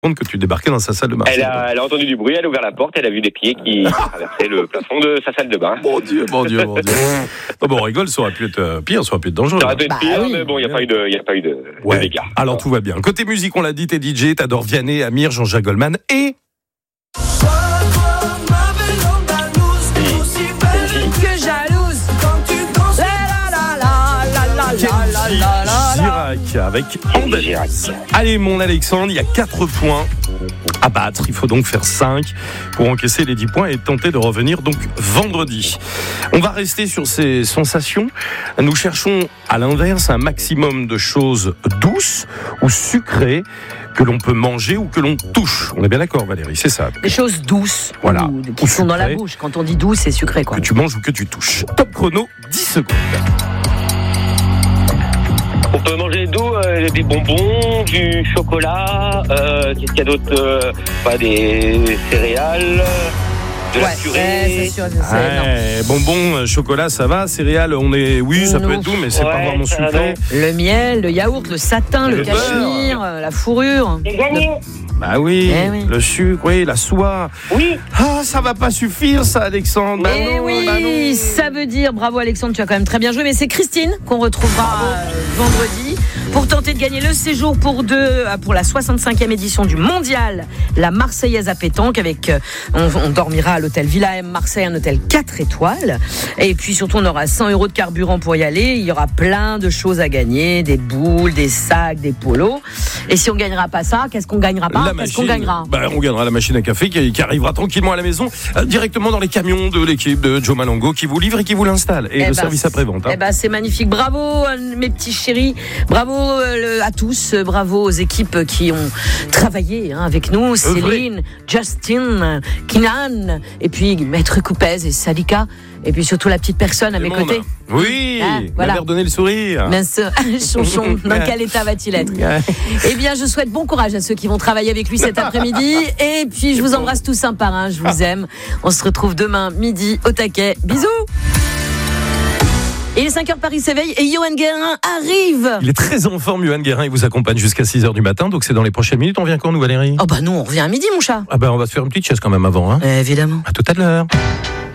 compte que tu débarquais dans sa salle de bain. Elle a entendu du bruit, elle a ouvert la porte, elle a vu des pieds qui traversaient le plafond de sa salle de bain. Mon Dieu. Non, bon, on rigole, ça aurait pu être pire, ça aurait pu être dangereux. Ça aurait pu être pire, mais bon, il n'y a pas eu de dégâts. Alors tout va bien. Côté musique, on l'a dit, t'es DJ, t'adores Vianney, Amir, Jean-Jacques Goldman et... Girac avec Andalusia. Allez mon Alexandre, il y a 4 points à battre. Il faut donc faire 5 pour encaisser les 10 points et tenter de revenir donc vendredi. On va rester sur ces sensations. Nous cherchons à l'inverse un maximum de choses douces ou sucrées que l'on peut manger ou que l'on touche. On est bien d'accord Valérie, c'est ça. Des choses douces, voilà, qui sont dans la bouche. Quand on dit douce, c'est sucré quoi. Que tu manges ou que tu touches. Top chrono, 10 secondes. On peut manger doux, des bonbons, du chocolat, qu'est-ce qu'il y a d'autre, des céréales, de la purée. Bonbons, chocolat, ça va. Céréales, ça peut être doux, mais c'est pas vraiment sucré. Le miel, le yaourt, le satin, le cachemire, la fourrure. C'est gagné. Bah oui, le sucre, la soie. Oui. Ah, ça va pas suffire, ça, Alexandre. Non. Ça veut dire, bravo Alexandre, tu as quand même très bien joué, mais c'est Christine qu'on retrouvera vendredi pour tenter de gagner le séjour pour 2 pour la 65e édition du Mondial, la Marseillaise à pétanque avec, on dormira à l'hôtel Villa M Marseille, un hôtel 4 étoiles. Et puis surtout, on aura 100 € de carburant pour y aller. Il y aura plein de choses à gagner, des boules, des sacs, des polos. Et si on gagnera pas ça, qu'est-ce qu'on gagnera pas? Qu'est-ce qu'on gagnera? On gagnera la machine à café qui arrivera tranquillement à la maison, directement dans les camions de l'équipe de Joe Malongo qui vous livre et qui vous l'installe. Et le service après-vente. C'est magnifique. Bravo mes petits chéris. Bravo à tous. Bravo aux équipes qui ont travaillé avec nous. Céline, Justin, Kinan, et puis Maître Coupez et Salika. Et puis surtout la petite personne à mes côtés. Oui, voilà. M'avait redonné le sourire. Mince, Chonchon, dans quel état va-t-il être? Eh bien, je souhaite bon courage à ceux qui vont travailler avec lui cet après-midi. Et puis, je vous embrasse tous un par un. Je vous aime. On se retrouve demain midi au taquet. Bisous. Il est 5h, Paris s'éveille et Yoann Guérin arrive. Il est très en forme, Yoann Guérin. Il vous accompagne jusqu'à 6h du matin. Donc, c'est dans les prochaines minutes. On vient quand, nous, Valérie? Nous, on revient à midi, mon chat. On va se faire une petite chaise quand même avant. Évidemment. À tout à l'heure.